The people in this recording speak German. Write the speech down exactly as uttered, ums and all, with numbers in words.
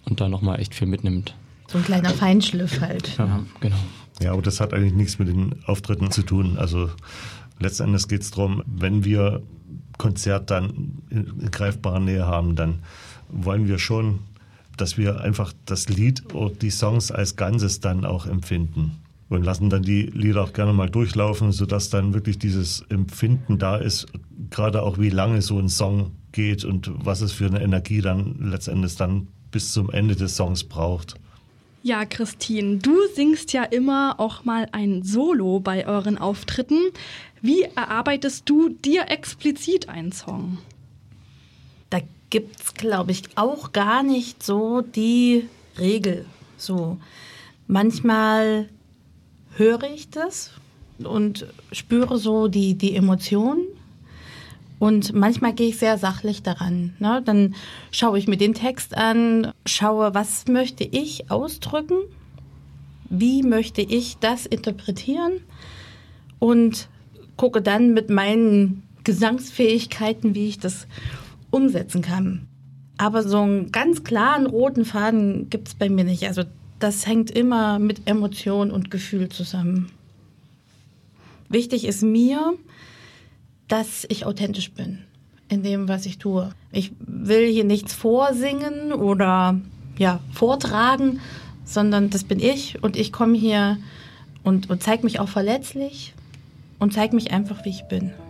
und da nochmal echt viel mitnimmt. So ein kleiner Feinschliff halt. Ja, genau. Ja, aber das hat eigentlich nichts mit den Auftritten zu tun. Also letzten Endes geht es darum, wenn wir Konzert dann in greifbarer Nähe haben, dann wollen wir schon, dass wir einfach das Lied oder die Songs als Ganzes dann auch empfinden. Und lassen dann die Lieder auch gerne mal durchlaufen, sodass dann wirklich dieses Empfinden da ist, gerade auch wie lange so ein Song geht und was es für eine Energie dann letztendlich dann bis zum Ende des Songs braucht. Ja, Christine, du singst ja immer auch mal ein Solo bei euren Auftritten. Wie erarbeitest du dir explizit einen Song? Da gibt's, glaube ich, auch gar nicht so die Regel. So, manchmal höre ich das und spüre so die, die Emotionen. Und manchmal gehe ich sehr sachlich daran. Ne? Dann schaue ich mir den Text an, schaue, was möchte ich ausdrücken, wie möchte ich das interpretieren und gucke dann mit meinen Gesangsfähigkeiten, wie ich das umsetzen kann. Aber so einen ganz klaren roten Faden gibt es bei mir nicht. Also das hängt immer mit Emotion und Gefühl zusammen. Wichtig ist mir, dass ich authentisch bin in dem, was ich tue. Ich will hier nichts vorsingen oder ja, vortragen, sondern das bin ich und ich komme hier und, und zeige mich auch verletzlich und zeige mich einfach, wie ich bin.